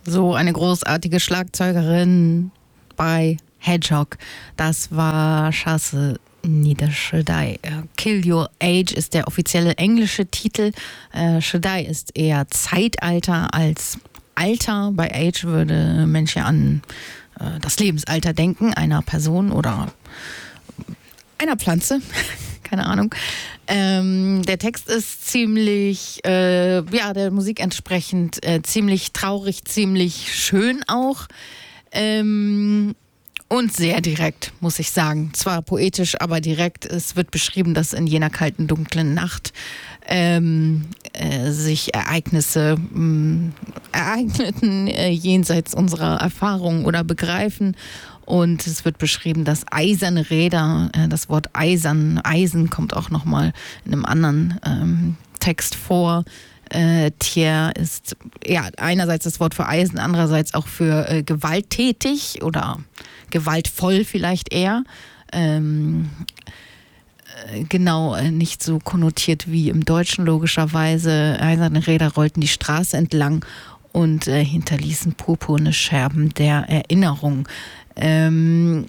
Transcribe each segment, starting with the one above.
So eine großartige Schlagzeugerin bei Hedgehog. Das war Shazi Shadai. Kill Your Age ist der offizielle englische Titel. Shadai ist eher Zeitalter als Alter. Bei Age würde Mensch ja an das Lebensalter denken, einer Person oder einer Pflanze. Keine Ahnung. Der Text ist ziemlich, der Musik entsprechend ziemlich traurig, ziemlich schön auch. Und sehr direkt, muss ich sagen. Zwar poetisch, aber direkt. Es wird beschrieben, dass in jener kalten, dunklen Nacht sich Ereignisse ereigneten jenseits unserer Erfahrung oder Begreifen. Und es wird beschrieben, dass eiserne Räder, das Wort Eisen kommt auch nochmal in einem anderen Text vor. Tier ist ja einerseits das Wort für Eisen, andererseits auch für gewalttätig oder gewaltvoll vielleicht eher. Nicht so konnotiert wie im Deutschen logischerweise. Eiserne Räder rollten die Straße entlang und hinterließen purpurne Scherben der Erinnerung. Dann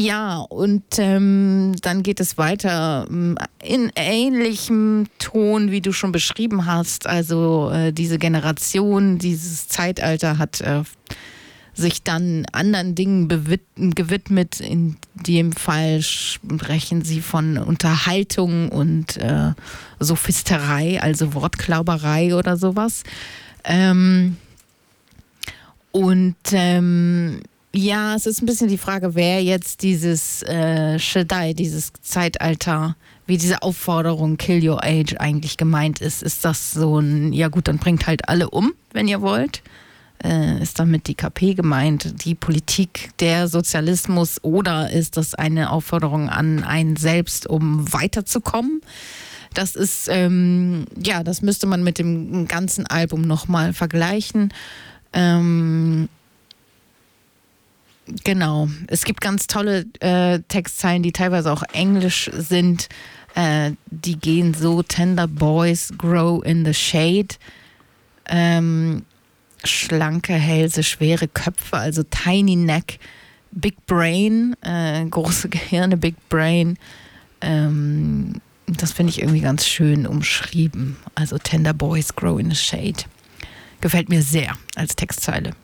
geht es weiter in ähnlichem Ton, wie du schon beschrieben hast. Also diese Generation, dieses Zeitalter hat sich dann anderen Dingen gewidmet. In dem Fall sprechen sie von Unterhaltung und Sophisterei, also Wortklauberei oder sowas. Es ist ein bisschen die Frage, wer jetzt dieses Shadai, dieses Zeitalter, wie diese Aufforderung Kill Your Age eigentlich gemeint ist. Ist das so ein, ja gut, dann bringt halt alle um, wenn ihr wollt? Ist damit die KP gemeint, die Politik, der Sozialismus, oder ist das eine Aufforderung an einen selbst, um weiterzukommen? Das ist, das müsste man mit dem ganzen Album nochmal vergleichen. Genau. Es gibt ganz tolle Textzeilen, die teilweise auch englisch sind. Die gehen so: Tender boys grow in the shade. Schlanke Hälse, schwere Köpfe, also tiny neck, big brain, große Gehirne, big brain. Das finde ich irgendwie ganz schön umschrieben. Also Tender boys grow in the shade. Gefällt mir sehr als Textzeile.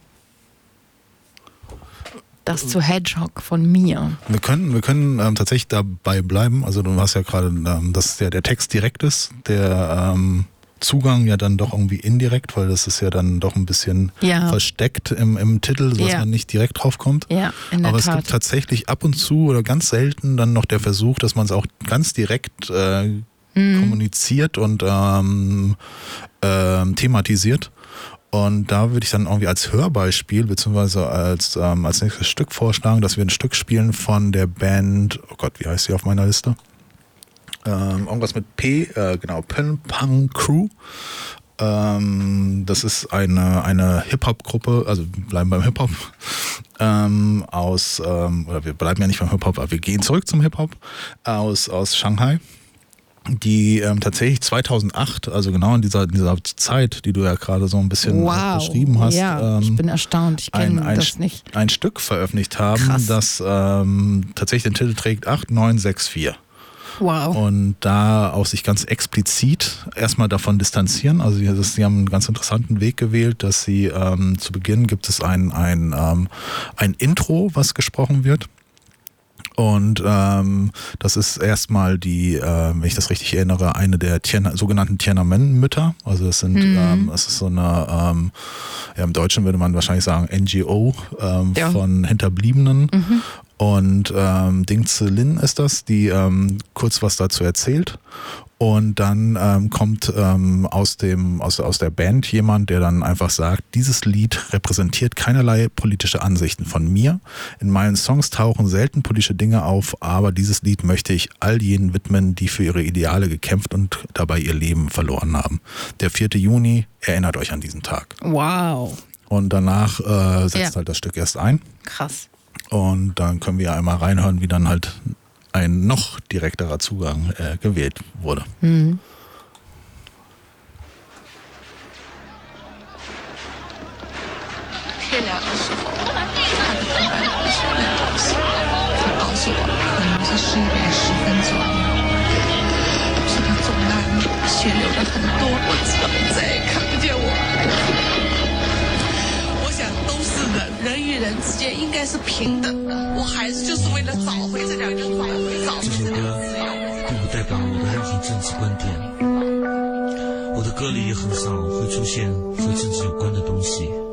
Das zu Hedgehog von mir. Wir können tatsächlich dabei bleiben. Also du hast ja gerade, dass der Text direkt ist, der Zugang ja dann doch irgendwie indirekt, weil das ist ja dann doch ein bisschen versteckt im Titel, sodass man nicht direkt drauf kommt. Ja, in der Aber Tat. Es gibt tatsächlich ab und zu oder ganz selten dann noch der Versuch, dass man es auch ganz direkt kommuniziert und thematisiert. Und da würde ich dann irgendwie als Hörbeispiel beziehungsweise als nächstes Stück vorschlagen, dass wir ein Stück spielen von der Band, oh Gott, wie heißt sie auf meiner Liste? Irgendwas mit P, Pen Pang Crew. Das ist eine Hip-Hop-Gruppe, also wir bleiben beim Hip-Hop, oder wir bleiben ja nicht beim Hip-Hop, aber wir gehen zurück zum Hip-Hop aus Shanghai, die tatsächlich 2008, also genau in dieser Zeit, die du ja gerade so ein bisschen beschrieben hast, ich bin erstaunt, ich kenne das nicht. Ein Stück veröffentlicht haben, Krass. das tatsächlich den Titel trägt 8964. Wow. Und da auch sich ganz explizit erstmal davon distanzieren. Also sie haben einen ganz interessanten Weg gewählt, dass sie zu Beginn gibt es ein Intro, was gesprochen wird. Und das ist erstmal die, wenn ich das richtig erinnere, eine der sogenannten Tiananmen-Mütter. Also das sind, das ist so eine, im Deutschen würde man wahrscheinlich sagen NGO von Hinterbliebenen. Und Ding Zi Lin ist das, die kurz was dazu erzählt. Und dann kommt aus der Band jemand, der dann einfach sagt, dieses Lied repräsentiert keinerlei politische Ansichten von mir. In meinen Songs tauchen selten politische Dinge auf, aber dieses Lied möchte ich all jenen widmen, die für ihre Ideale gekämpft und dabei ihr Leben verloren haben. Der 4. Juni, erinnert euch an diesen Tag. Wow. Und danach setzt halt das Stück erst ein. Krass. Und dann können wir ja einmal reinhören, wie dann halt ein noch direkterer Zugang gewählt wurde. Mhm. 疗的时候，他的同伴很喜欢的东西，他告诉我可能是11点10分左右。这个重案血流了很多，我知道再也看不见我儿子。我想都是人，人与人之间应该是平等的。我孩子就是为了找回这两个自由，找回这两个自由。 并不代表我的任何政治观点，我的歌里也很少会出现和政治有关的东西。